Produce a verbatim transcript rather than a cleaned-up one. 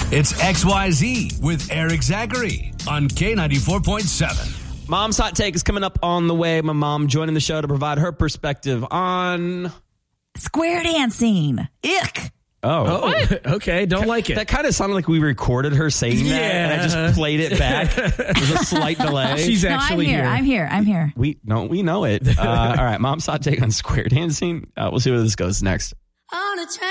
It's X Y Z with Eric Zachary on K ninety-four point seven. Mom's Hot Take is coming up on the way. My mom joining the show to provide her perspective on... square dancing. Ick. Oh, oh okay. Don't like it. That kind of sounded like we recorded her saying that, Yeah. and I just played it back. There's a slight delay. She's No, actually I'm here. here. I'm here. I'm here. We no, we know it. Uh, all right, Mom's Hot Take on square dancing. Uh, we'll see where this goes next.